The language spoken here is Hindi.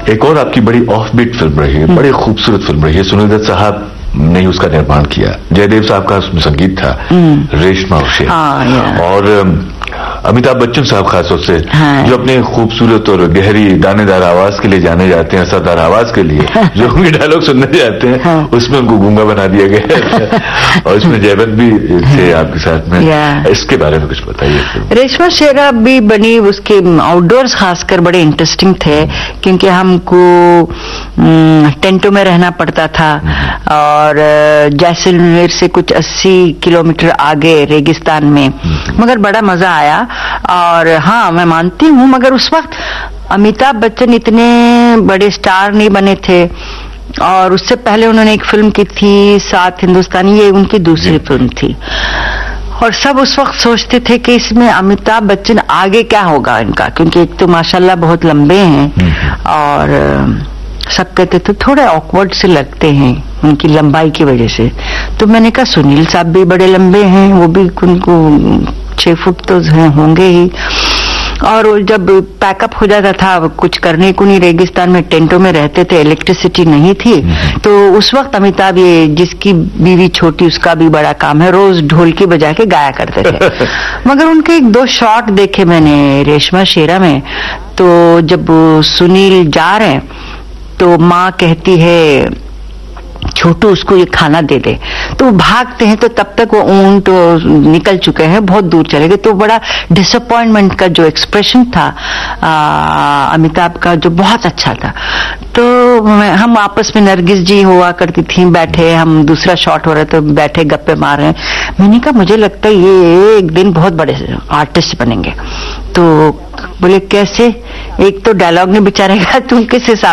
एक और आपकी बड़ी ऑफ बीट फिल्म रही है, बड़ी खूबसूरत फिल्म रही है, सुनील दत्त साहब ने उसका निर्माण किया, जयदेव साहब का उसमें संगीत था, रेशमा और शेर। और अमिताभ बच्चन साहब खासतौर से जो अपने खूबसूरत और गहरी दानेदार आवाज के लिए जाने जाते हैं, असरदार आवाज के लिए, जो उनके डायलॉग सुनने जाते हैं, उसमें उनको गूंगा बना दिया गया। और इसमें जयवंत भी थे आपके साथ में। इसके बारे में कुछ बताइए। रेशमा शेरा भी बनी, उसके आउटडोर्स खासकर बड़े इंटरेस्टिंग थे, क्योंकि हमको टेंटों में रहना पड़ता था और जैसलमेर से कुछ 80 किलोमीटर आगे रेगिस्तान में, मगर बड़ा मजा आया। और हाँ, मैं मानती हूँ, मगर उस वक्त अमिताभ बच्चन इतने बड़े स्टार नहीं बने थे, और उससे पहले उन्होंने एक फिल्म की थी सात हिंदुस्तानी, ये उनकी दूसरी फिल्म थी। और सब उस वक्त सोचते थे कि इसमें अमिताभ बच्चन आगे क्या होगा इनका, क्योंकि एक तो माशाल्लाह बहुत लंबे हैं और सब कहते थे थोड़े ऑकवर्ड से लगते हैं उनकी लंबाई की वजह से। तो मैंने कहा सुनील साहब भी बड़े लंबे हैं, वो भी उनको 6 फुट तो होंगे ही। और जब पैकअप हो जाता था, कुछ करने को नहीं, रेगिस्तान में टेंटों में रहते थे, इलेक्ट्रिसिटी नहीं थी, तो उस वक्त अमिताभ, ये जिसकी बीवी छोटी उसका भी बड़ा काम है, रोज ढोलकी बजा के गाया करते थे। मगर उनके 1-2 शॉट देखे मैंने रेशमा शेरा में, तो जब सुनील जा रहे हैं तो माँ कहती है छोटू उसको ये खाना दे दे, तो वो भागते हैं, तो तब तक वो ऊंट निकल चुके हैं, बहुत दूर चले गए। तो बड़ा डिसअपॉइंटमेंट का जो एक्सप्रेशन था अमिताभ का, जो बहुत अच्छा था। तो हम आपस में, नरगिस जी हुआ करती थी, बैठे, हम दूसरा शॉट हो रहा था, बैठे गप्पे मार रहे हैं। मैंने कहा मुझे लगता है ये एक दिन बहुत बड़े आर्टिस्ट बनेंगे। तो बोले कैसे? एक तो डायलॉग ने बेचारे का तुम किस हिसाब